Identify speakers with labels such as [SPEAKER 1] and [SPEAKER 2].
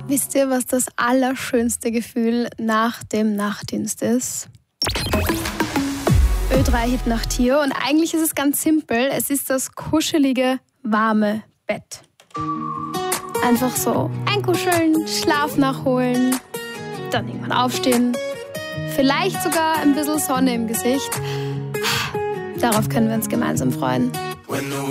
[SPEAKER 1] Wisst ihr, was das allerschönste Gefühl nach dem Nachtdienst ist? Ö3 Hit Nacht hier und eigentlich ist es ganz simpel. Es ist das kuschelige, warme Bett. Einfach so einkuscheln, Schlaf nachholen, dann irgendwann aufstehen. Vielleicht sogar ein bisschen Sonne im Gesicht. Darauf können wir uns gemeinsam freuen.